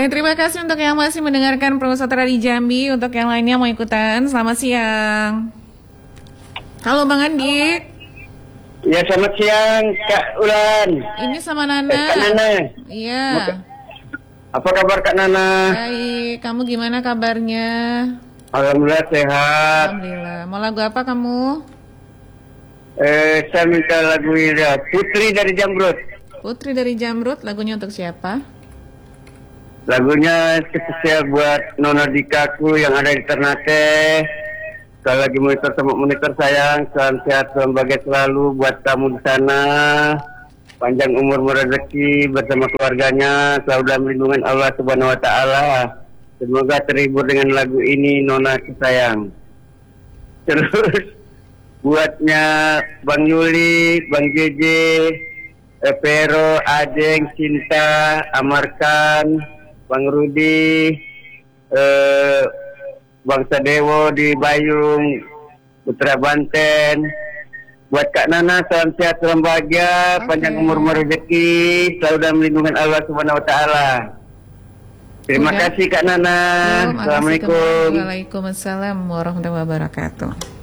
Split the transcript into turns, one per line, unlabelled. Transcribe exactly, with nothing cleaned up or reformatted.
Baik, terima kasih untuk yang masih mendengarkan Pro Satria di Jambi. Untuk yang lainnya mau ikutan, selamat siang. Halo Bang Andi.
Ya, selamat siang Kak Ulan.
Ini sama Nana.
Eh, Kak Nana.
Iya.
Apa kabar Kak Nana?
Baik, kamu gimana kabarnya?
Alhamdulillah sehat.
Alhamdulillah. Mau lagu apa kamu?
Eh, saya minta lagu ya, Putri dari Jamrut.
Putri dari Jamrut, lagunya untuk siapa?
Lagunya spesial buat Nona Dikaku yang ada di Ternate. Kalau lagi monitor sama monitor sayang, salam sehat, salam bahagia selalu buat kamu di sana. Panjang umur rezeki bersama keluarganya, selalu dalam lindungan Allah Subhanahu wa taala. Semoga terhibur dengan lagu ini Nona sayang. Terus buatnya Bang Yuli, Bang Jeje, Pero, Ajeng, Cinta, Amarkan, Bang Rudi, eh, Bang Sadewo di Bayung, Putra Banten. Buat Kak Nana, salam sehat, salam bahagia, okay. Panjang umur rezeki, selalu dalam lindungan Allah Subhanahu wa taala. Terima Udah. kasih Kak Nana.
Yo,
Assalamualaikum.
Waalaikumsalam warahmatullahi wabarakatuh.